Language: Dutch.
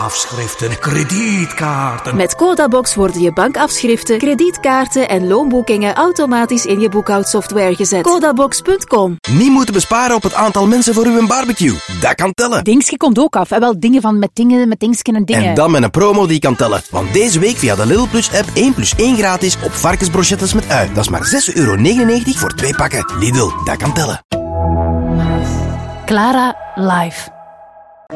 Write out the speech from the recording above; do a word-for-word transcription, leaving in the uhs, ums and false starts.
bankafschriften, kredietkaarten. Met Codabox worden je bankafschriften, kredietkaarten en loonboekingen automatisch in je boekhoudsoftware gezet. Codabox punt com. Niet moeten besparen op het aantal mensen voor uw barbecue. Dat kan tellen. Dingske komt ook af. En wel dingen van met dingen, met dingsken en dingen. En dan met een promo die kan tellen. Want deze week via de Lidl Plus app één plus één gratis op varkensbrochettes met ui. Dat is maar zes euro negenennegentig voor twee pakken. Lidl, dat kan tellen. Clara live.